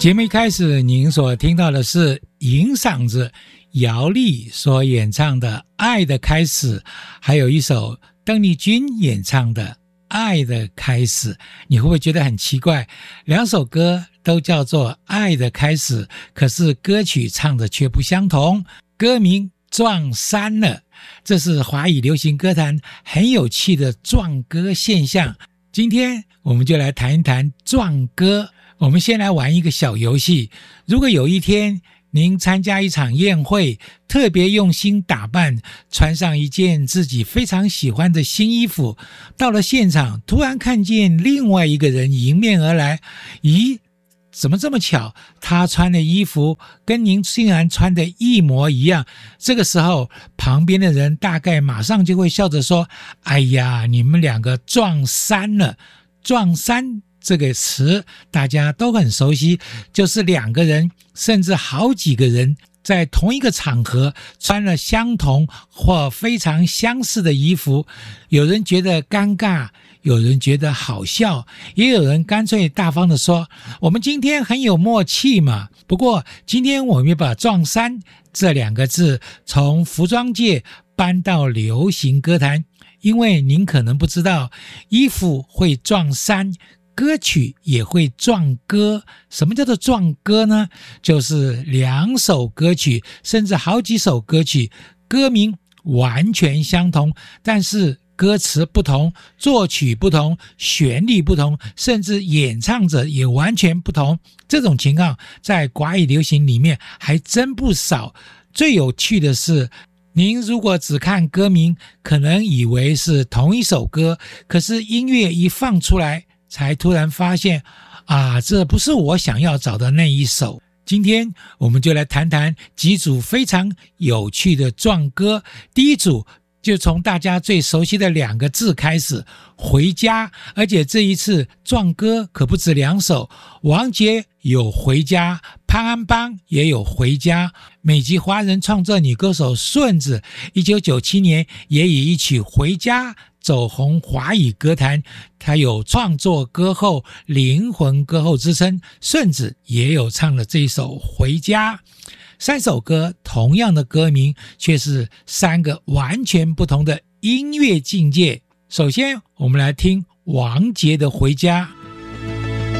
节目一开始您所听到的是银嗓子姚丽所演唱的《爱的开始》，还有一首邓丽君演唱的《爱的开始》。你会不会觉得很奇怪，两首歌都叫做《爱的开始》，可是歌曲唱的却不相同，歌名撞衫了。这是华语流行歌坛很有趣的撞歌现象。今天我们就来谈一谈撞歌。我们先来玩一个小游戏，如果有一天您参加一场宴会，特别用心打扮，穿上一件自己非常喜欢的新衣服，到了现场突然看见另外一个人迎面而来，咦，怎么这么巧，他穿的衣服跟您竟然穿的一模一样。这个时候旁边的人大概马上就会笑着说，哎呀，你们两个撞衫了。撞衫这个词大家都很熟悉，就是两个人甚至好几个人在同一个场合穿了相同或非常相似的衣服，有人觉得尴尬，有人觉得好笑，也有人干脆大方的说，我们今天很有默契嘛。不过今天我们也把撞衫这两个字从服装界搬到流行歌坛，因为您可能不知道，衣服会撞衫，歌曲也会撞歌。什么叫做撞歌呢？就是两首歌曲甚至好几首歌曲，歌名完全相同，但是歌词不同，作曲不同，旋律不同，甚至演唱者也完全不同。这种情况在华语流行里面还真不少。最有趣的是，您如果只看歌名，可能以为是同一首歌，可是音乐一放出来，才突然发现啊，这不是我想要找的那一首。今天我们就来谈谈几组非常有趣的撞歌。第一组就从大家最熟悉的两个字开始，回家。而且这一次撞歌可不止两首，王杰有回家，潘安邦也有回家。美籍华人创作女歌手顺子1997年也以一曲回家走红华语歌坛，她有创作歌后、灵魂歌后之称，顺子也有唱了这一首回家。三首歌同样的歌名，却是三个完全不同的音乐境界。首先我们来听王杰的回家。